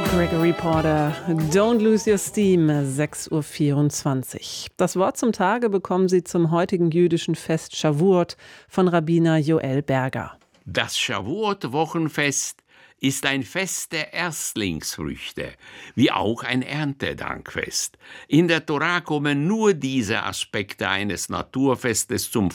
Gregory Porter, Don't Lose Your Steam, 6:24 Uhr. Das Wort zum Tage bekommen Sie zum heutigen jüdischen Fest Shavuot von Rabbiner Joel Berger. Das Shavuot-Wochenfest ist ein Fest der Erstlingsfrüchte, wie auch ein Erntedankfest. In der Tora kommen nur diese Aspekte eines Naturfestes zum